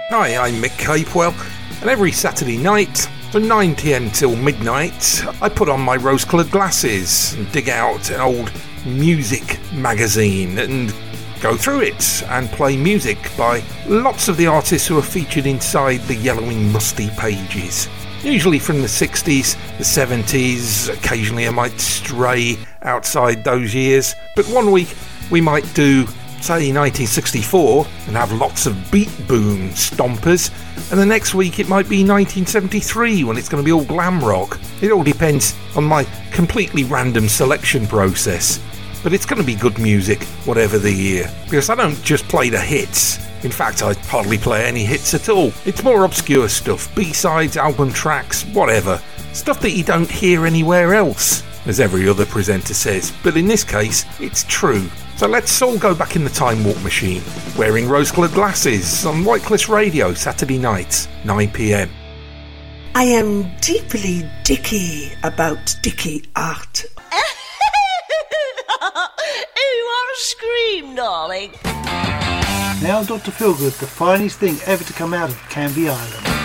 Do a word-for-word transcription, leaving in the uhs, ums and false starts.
Hi, I'm Mick Capewell, and every Saturday night, from nine p m till midnight, I put on my rose-coloured glasses and dig out an old music magazine and go through it and play music by lots of the artists who are featured inside the yellowing musty pages. Usually from the sixties, the seventies, occasionally I might stray outside those years, but one week we might do, say, nineteen sixty-four and have lots of beat boom stompers, and the next week it might be nineteen seventy-three when it's going to be all glam rock. It all depends on my completely random selection process, but it's going to be good music whatever the year, because I don't just play the hits. In fact, I hardly play any hits at all. It's more obscure stuff, B-sides, album tracks, whatever. Stuff that you don't hear anywhere else, as every other presenter says, but in this case, it's true. So let's all go back in the time warp machine, wearing rose-coloured glasses on White Cliffs Radio, Saturday nights, nine p m. I am deeply dicky about dicky art. You want to scream, darling? Now Doctor Feelgood, the finest thing ever to come out of Canvey Island.